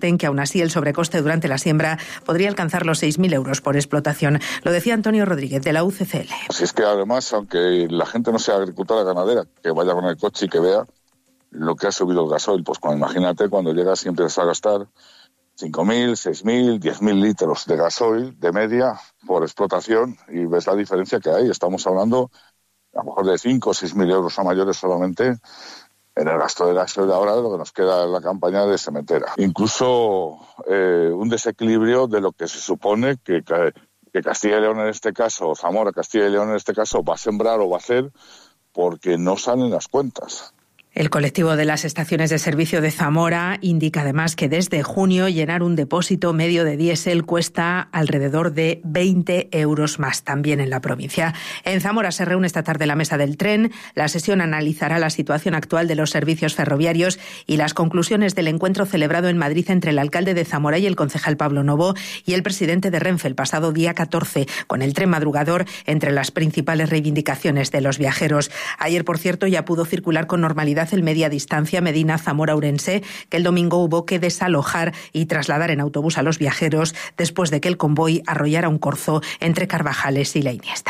advierten que aún así el sobrecoste durante la siembra podría alcanzar los 6.000 euros por explotación. Lo decía Antonio Rodríguez de la UCCL. Si es que además, aunque la gente no sea agricultora ganadera, que vaya con el coche y que vea lo que ha subido el gasoil, pues imagínate cuando llegas y empiezas a gastar 5.000, 6.000, 10.000 litros de gasoil de media por explotación y ves la diferencia que hay. Estamos hablando a lo mejor de 5 o 6.000 euros a mayores solamente en el gasto de gasoil ahora de lo que nos queda en la campaña de sementera. Incluso un desequilibrio de lo que se supone que Castilla y León en este caso, Zamora, Castilla y León en este caso, va a sembrar o va a hacer porque no salen las cuentas. El colectivo de las estaciones de servicio de Zamora indica además que desde junio llenar un depósito medio de diésel cuesta alrededor de 20 euros más, también en la provincia. En Zamora se reúne esta tarde la mesa del tren. La sesión analizará la situación actual de los servicios ferroviarios y las conclusiones del encuentro celebrado en Madrid entre el alcalde de Zamora y el concejal Pablo Novo y el presidente de Renfe el pasado día 14, con el tren madrugador entre las principales reivindicaciones de los viajeros. Ayer, por cierto, ya pudo circular con normalidad el media distancia Medina-Zamora-Ourense, que el domingo hubo que desalojar y trasladar en autobús a los viajeros después de que el convoy arrollara un corzo entre Carvajales y La Iniesta.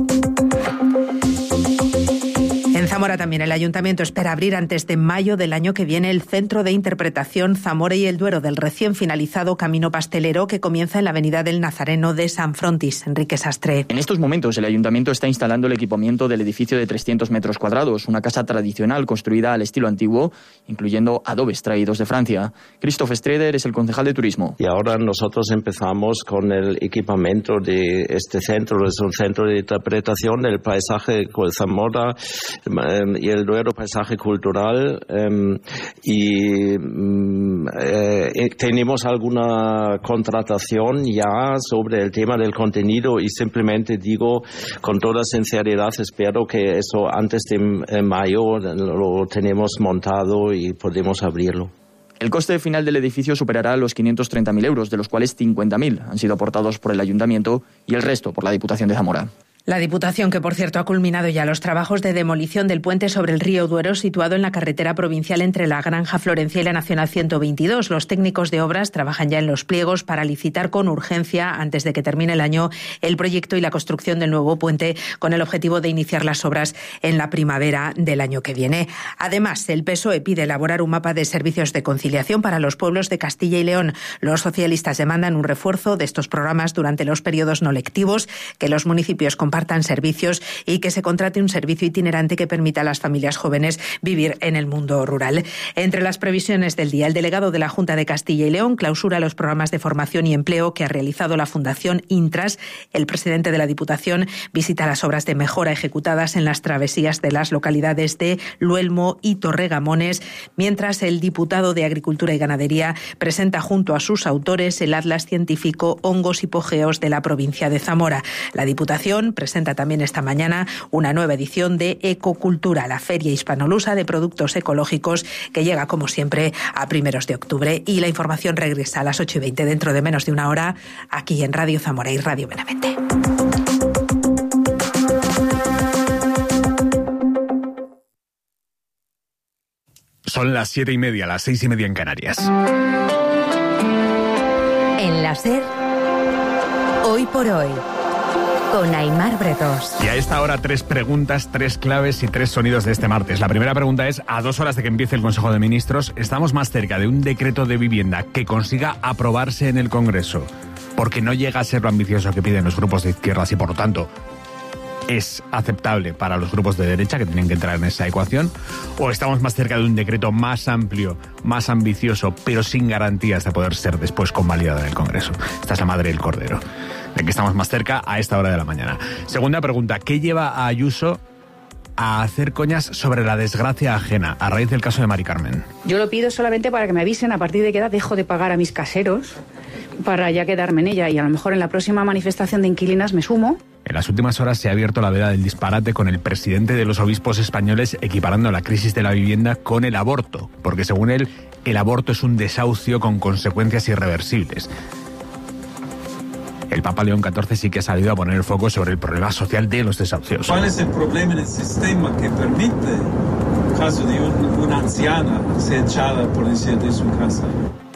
En Zamora también el Ayuntamiento espera abrir antes de mayo del año que viene el Centro de Interpretación Zamora y el Duero del recién finalizado Camino Pastelero que comienza en la Avenida del Nazareno de San Frontis. Enrique Sastre. En estos momentos el Ayuntamiento está instalando el equipamiento del edificio de 300 metros cuadrados, una casa tradicional construida al estilo antiguo, incluyendo adobes traídos de Francia. Christoph Streder es el concejal de Turismo. Y ahora nosotros empezamos con el equipamiento de este centro. Es un centro de interpretación del paisaje de Zamora y el Duero, paisaje cultural, tenemos alguna contratación ya sobre el tema del contenido y simplemente digo con toda sinceridad, espero que eso antes de mayo lo tenemos montado y podemos abrirlo. El coste final del edificio superará los 530.000 euros, de los cuales 50.000 han sido aportados por el Ayuntamiento y el resto por la Diputación de Zamora. La Diputación, que por cierto ha culminado ya los trabajos de demolición del puente sobre el río Duero situado en la carretera provincial entre la Granja Florencia y la Nacional 122. Los técnicos de obras trabajan ya en los pliegos para licitar con urgencia, antes de que termine el año, el proyecto y la construcción del nuevo puente con el objetivo de iniciar las obras en la primavera del año que viene. Además, el PSOE pide elaborar un mapa de servicios de conciliación para los pueblos de Castilla y León. Los socialistas demandan un refuerzo de estos programas durante los periodos no lectivos, que los municipios compartan servicios y que se contrate un servicio itinerante que permita a las familias jóvenes vivir en el mundo rural. Entre las previsiones del día, el delegado de la Junta de Castilla y León clausura los programas de formación y empleo que ha realizado la Fundación Intras. El presidente de la Diputación visita las obras de mejora ejecutadas en las travesías de las localidades de Luelmo y Torregamones, mientras el diputado de Agricultura y Ganadería presenta junto a sus autores el Atlas Científico Hongos Hipogeos de la provincia de Zamora. La Diputación presenta también esta mañana una nueva edición de Ecocultura, la Feria Hispanolusa de Productos Ecológicos, que llega, como siempre, a primeros de octubre. Y la información regresa a las 8:20, dentro de menos de una hora, aquí en Radio Zamora y Radio Benavente. Son las 7:30, las 6:30 en Canarias. En la SER, Hoy por Hoy, con Aimar Bretos. Y a esta hora 3 preguntas, 3 claves y 3 sonidos de este martes. La primera pregunta es, a 2 horas de que empiece el Consejo de Ministros, ¿estamos más cerca de un decreto de vivienda que consiga aprobarse en el Congreso? Porque no llega a ser lo ambicioso que piden los grupos de izquierdas y por lo tanto es aceptable para los grupos de derecha que tienen que entrar en esa ecuación, o estamos más cerca de un decreto más amplio, más ambicioso, pero sin garantías de poder ser después convalidado en el Congreso. Esta es la madre del cordero. ¿De que estamos más cerca a esta hora de la mañana? Segunda pregunta, ¿qué lleva a Ayuso a hacer coñas sobre la desgracia ajena a raíz del caso de Mari Carmen? Yo lo pido solamente para que me avisen a partir de qué edad dejo de pagar a mis caseros para ya quedarme en ella, y a lo mejor en la próxima manifestación de inquilinas me sumo. En las últimas horas se ha abierto la veda del disparate con el presidente de los obispos españoles equiparando la crisis de la vivienda con el aborto, porque según él, el aborto es un desahucio con consecuencias irreversibles. El Papa León XIV sí que ha salido a poner el foco sobre el problema social de los desahucios. ¿Cuál es el problema en el sistema que permite, en caso de una anciana, ser echada por decir de su casa?